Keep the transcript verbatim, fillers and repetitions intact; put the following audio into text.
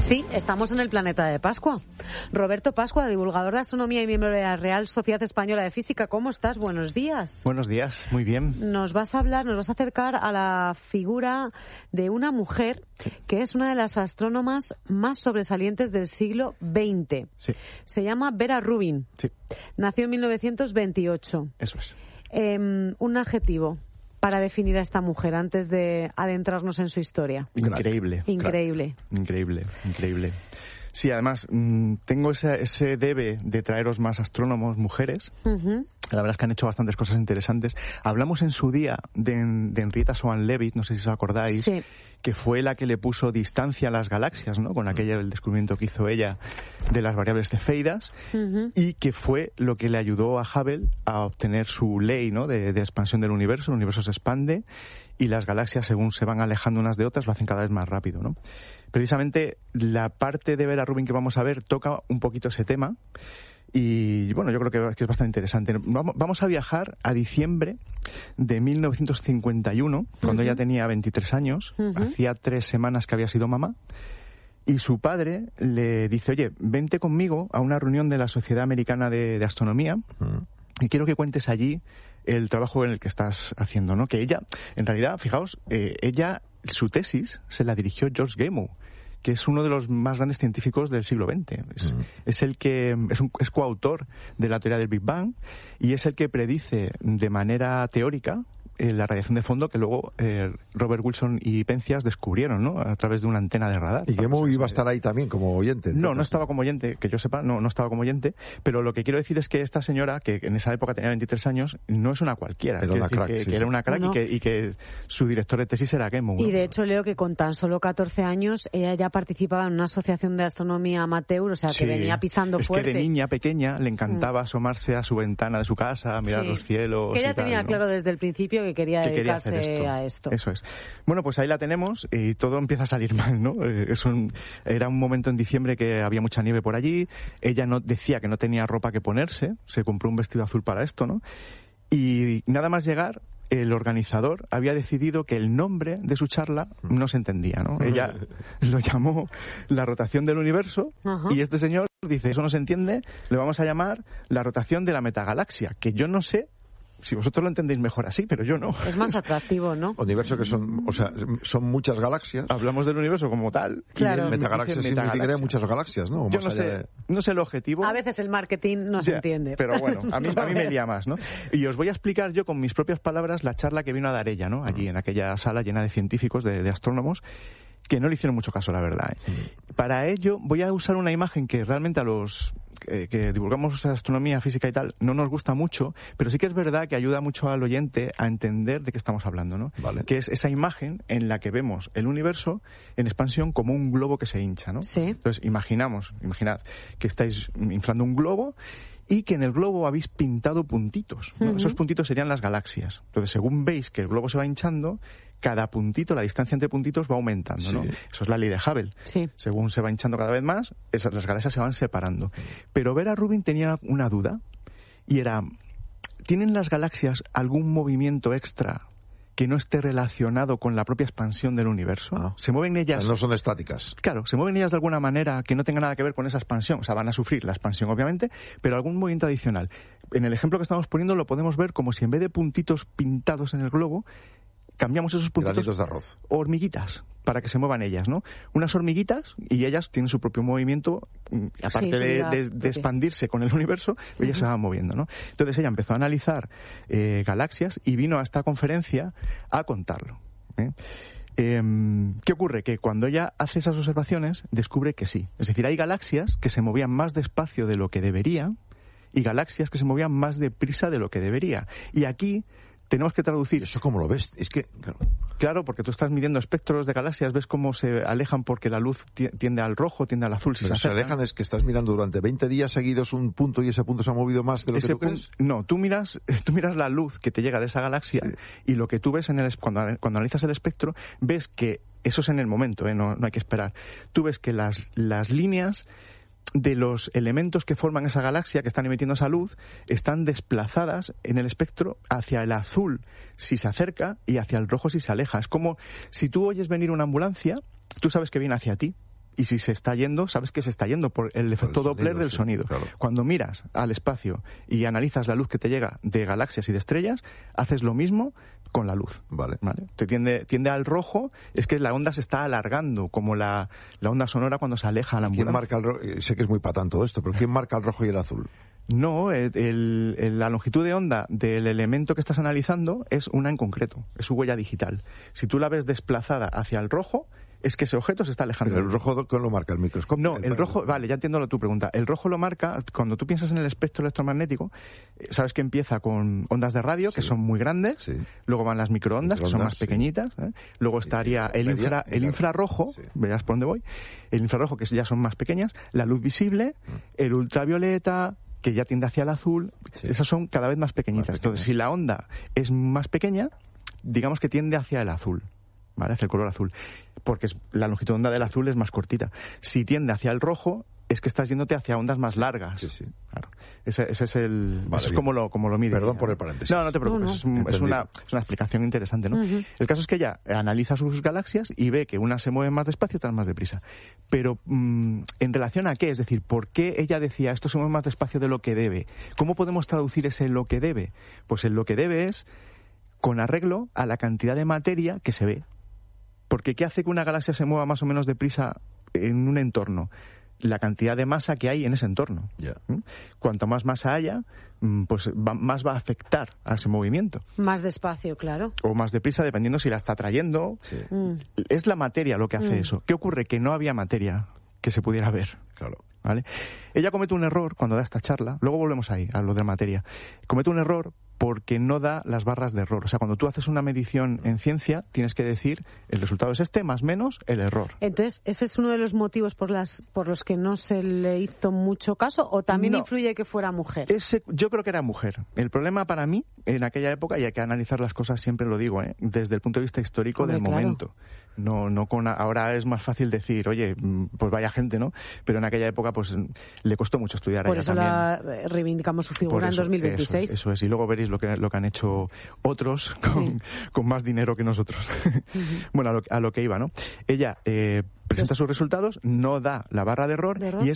Sí, estamos en el planeta de Pascua. Roberto Pascua, divulgador de astronomía y miembro de la Real Sociedad Española de Física. ¿Cómo estás? Buenos días. Buenos días, muy bien. Nos vas a hablar, nos vas a acercar a la figura de una mujer sí. que es una de las astrónomas más sobresalientes del siglo veinte. Sí. Se llama Vera Rubin. Sí. Nació en mil novecientos veintiocho. Eso es. Eh, un adjetivo para definir a esta mujer antes de adentrarnos en su historia. Increíble. Increíble. Increíble, increíble. Sí, además, mmm, tengo ese, ese debe de traeros más astrónomos mujeres. Uh-huh. La verdad es que han hecho bastantes cosas interesantes. Hablamos en su día de, de Henrietta Swan-Leavitt, no sé si os acordáis, sí. que fue la que le puso distancia a las galaxias, ¿no? Con aquel el descubrimiento que hizo ella de las variables cefeidas, uh-huh. y que fue lo que le ayudó a Hubble a obtener su ley, ¿no? de, de expansión del universo. El universo se expande y las galaxias, según se van alejando unas de otras, lo hacen cada vez más rápido, ¿no? Precisamente la parte de Vera Rubin que vamos a ver toca un poquito ese tema. Y bueno, yo creo que, que es bastante interesante. Vamos a viajar a diciembre de mil novecientos cincuenta y uno, cuando uh-huh. ella tenía veintitrés años, uh-huh. hacía tres semanas que había sido mamá, y su padre le dice, oye, vente conmigo a una reunión de la Sociedad Americana de, de Astronomía, uh-huh. y quiero que cuentes allí el trabajo en el que estás haciendo, ¿no? Que ella, en realidad, fijaos, eh, ella, su tesis se la dirigió George Gamow, que es uno de los más grandes científicos del siglo veinte. Es, mm. es el que es, un, es coautor de la teoría del Big Bang y es el que predice de manera teórica eh, la radiación de fondo que luego eh, Robert Wilson y Penzias descubrieron, ¿no? A través de una antena de radar. ¿Y Gamow iba a estar ahí también como oyente? Entonces. No, no estaba como oyente, que yo sepa, no, no estaba como oyente, pero lo que quiero decir es que esta señora, que en esa época tenía veintitrés años, no es una cualquiera. Era una crack, que, sí, que sí. era una crack no, no. Y, que, y que su director de tesis era Gamow. Y de hecho leo que con tan solo catorce años ella ya participaba en una asociación de astronomía amateur, o sea, sí. que venía pisando es fuerte. Es que de niña pequeña le encantaba mm. asomarse a su ventana de su casa, mirar sí. los cielos. Que ella y tal, tenía ¿no? claro desde el principio que quería que dedicarse quería esto. a esto. Eso es. Bueno, pues ahí la tenemos y todo empieza a salir mal, ¿no? Es un, era un momento en diciembre que había mucha nieve por allí. Ella no decía que no tenía ropa que ponerse. Se compró un vestido azul para esto, ¿no? Y nada más llegar, el organizador había decidido que el nombre de su charla no se entendía, ¿no? Ella lo llamó la rotación del universo. Uh-huh. Y este señor dice, eso no se entiende, le vamos a llamar la rotación de la metagalaxia, que yo no sé si vosotros lo entendéis mejor así, pero yo no. Es más atractivo, ¿no? Universo que son, o sea, son muchas galaxias. Hablamos del universo como tal. Claro. Y metagalaxias significaría muchas galaxias, ¿no? Yo no sé, de... no sé el objetivo. A veces el marketing no se ya, entiende. Pero bueno, a mí, a mí me lía más, ¿no? Y os voy a explicar yo con mis propias palabras la charla que vino a dar ella, ¿no? Allí en aquella sala llena de científicos, de, de astrónomos, que no le hicieron mucho caso, la verdad. ¿eh? Sí. Para ello voy a usar una imagen que realmente a los eh, que divulgamos astronomía, física y tal no nos gusta mucho, pero sí que es verdad que ayuda mucho al oyente a entender de qué estamos hablando, ¿no? Vale. Que es esa imagen en la que vemos el universo en expansión como un globo que se hincha, ¿no? Sí. Entonces imaginamos, imaginad que estáis inflando un globo y que en el globo habéis pintado puntitos, ¿no? Uh-huh. Esos puntitos serían las galaxias. Entonces, según veis que el globo se va hinchando, cada puntito, la distancia entre puntitos va aumentando, sí. ¿no? Eso es la ley de Hubble. Sí. Según se va hinchando cada vez más, esas, las galaxias se van separando. Pero Vera Rubin tenía una duda, y era, ¿tienen las galaxias algún movimiento extra que no esté relacionado con la propia expansión del universo? Ah. ¿Se mueven ellas? No son estáticas. Claro, se mueven ellas de alguna manera que no tenga nada que ver con esa expansión. O sea, van a sufrir la expansión, obviamente, pero algún movimiento adicional. En el ejemplo que estamos poniendo lo podemos ver como si en vez de puntitos pintados en el globo, cambiamos esos puntitos de arroz. hormiguitas para que se muevan ellas, ¿no? Unas hormiguitas y ellas tienen su propio movimiento, aparte sí, de, de, de expandirse con el universo, uh-huh. ellas se van moviendo, ¿no? Entonces ella empezó a analizar eh, galaxias y vino a esta conferencia a contarlo. ¿eh? Eh, ¿Qué ocurre? Que cuando ella hace esas observaciones descubre que sí. Es decir, hay galaxias que se movían más despacio de lo que deberían y galaxias que se movían más deprisa de lo que debería. Y aquí tenemos que traducir. ¿Eso cómo lo ves? Es que claro. claro, porque tú estás midiendo espectros de galaxias, ves cómo se alejan porque la luz tiende al rojo, tiende al azul. Si Pero se, se alejan es que estás mirando durante veinte días seguidos un punto y ese punto se ha movido más de lo ese que tú punto, crees. No, tú miras, tú miras la luz que te llega de esa galaxia sí. y lo que tú ves en el cuando, cuando analizas el espectro, ves que eso es en el momento, ¿eh? no, no hay que esperar. Tú ves que las, las líneas de los elementos que forman esa galaxia, que están emitiendo esa luz, están desplazadas en el espectro hacia el azul si se acerca y hacia el rojo si se aleja. Es como si tú oyes venir una ambulancia, tú sabes que viene hacia ti y si se está yendo, sabes que se está yendo por el efecto sonido, Doppler del sí, sonido. claro. Cuando miras al espacio y analizas la luz que te llega de galaxias y de estrellas, haces lo mismo con la luz. Vale. ¿Vale? Te tiende, tiende al rojo, es que la onda se está alargando, como la, la onda sonora cuando se aleja a la ¿Quién ambulancia. marca el rojo? Sé que es muy patán todo esto, pero ¿quién marca el rojo y el azul? No, el, el, el, la longitud de onda del elemento que estás analizando es una en concreto, es su huella digital. Si tú la ves desplazada hacia el rojo, es que ese objeto se está alejando. Pero el rojo, ¿quién lo marca? ¿El microscopio? No, el, el rojo, vale, ya entiendo tu pregunta. El rojo lo marca, cuando tú piensas en el espectro electromagnético, sabes que empieza con ondas de radio, sí, que son muy grandes, sí, luego van las microondas, que son más pequeñitas, sí, ¿eh? Luego estaría el, infra, el infrarrojo, sí, verás por dónde voy, el infrarrojo, que ya son más pequeñas, la luz visible, mm. el ultravioleta, que ya tiende hacia el azul, sí, esas son cada vez más pequeñitas. Más Entonces, si la onda es más pequeña, digamos que tiende hacia el azul. ¿Vale? Hacia el color azul, porque es, la longitud de onda del azul es más cortita. Si tiende hacia el rojo, es que estás yéndote hacia ondas más largas. Sí, sí. Claro. Ese, ese es el, vale, ese es como lo, como lo mide. Perdón por el paréntesis. No, no te preocupes, no, no. Es, un, es, una, es una explicación interesante, ¿no? Uh-huh. El caso es que ella analiza sus galaxias y ve que unas se mueven más despacio y otras más deprisa. Pero, mmm, ¿en relación a qué? Es decir, ¿por qué ella decía esto se mueve más despacio de lo que debe? ¿Cómo podemos traducir ese lo que debe? Pues el lo que debe es con arreglo a la cantidad de materia que se ve. Porque ¿qué hace que una galaxia se mueva más o menos deprisa en un entorno? La cantidad de masa que hay en ese entorno. Yeah. ¿Mm? Cuanto más masa haya, pues va, más va a afectar a ese movimiento. Más despacio, claro. O más deprisa, dependiendo si la está trayendo. Sí. Mm. Es la materia lo que hace mm. eso. ¿Qué ocurre? Que no había materia que se pudiera ver. Claro. ¿Vale? Ella comete un error cuando da esta charla, luego volvemos ahí, a lo de materia. Comete un error porque no da las barras de error. O sea, cuando tú haces una medición en ciencia, tienes que decir el resultado es este, más menos el error. Entonces, ¿ese es uno de los motivos por las por los que no se le hizo mucho caso? ¿O también no. influye que fuera mujer? Ese, yo creo que era mujer. El problema para mí, en aquella época, y hay que analizar las cosas, siempre lo digo, ¿eh? desde el punto de vista histórico Hombre, del claro. momento. No, no con ahora es más fácil decir, oye, pues vaya gente, ¿no? Pero en aquella época, pues le costó mucho estudiar a Por ella eso también. La reivindicamos su figura eso, en dos mil veintiséis. Eso es, eso es, y luego veréis lo que, lo que han hecho otros con, sí. con más dinero que nosotros. Uh-huh. Bueno, a lo, a lo que iba, ¿no? Ella eh, presenta pues, sus resultados, no da la barra de error, ¿de error? y es